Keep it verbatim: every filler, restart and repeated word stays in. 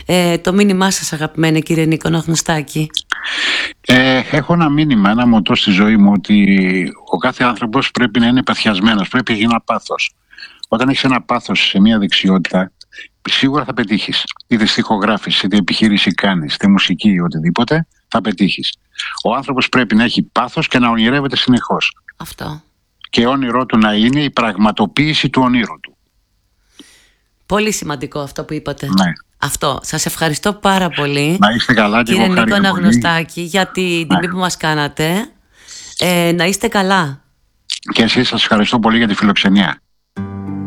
ε, το μήνυμά σας, αγαπημένη κύριε Νίκο Αναγνωστάκη. Ε, έχω ένα μήνυμα, ένα μοτό στη ζωή μου, ότι ο κάθε άνθρωπος πρέπει να είναι παθιασμένος, πρέπει να έχει ένα πάθος. Όταν έχεις ένα πάθος σε μια δεξιότητα, σίγουρα θα πετύχεις. Είτε στιχογράφηση, είτε επιχείρηση κάνεις, είτε μουσική ή οτιδήποτε, θα πετύχεις. Ο άνθρωπος πρέπει να έχει πάθος και να ονειρεύεται συνεχώς. Αυτό. Και όνειρό του να είναι η πραγματοποίηση του ονείρου του. Πολύ σημαντικό αυτό που είπατε. Ναι. Αυτό. Σας ευχαριστώ πάρα πολύ. Να είστε καλά και κύριε εγώ Νίκο Αναγνωστάκη, πολύ. για την Ναι. τιμή που μας κάνατε. Ε, να είστε καλά. Και εσείς σας ευχαριστώ πολύ για τη φιλοξενία.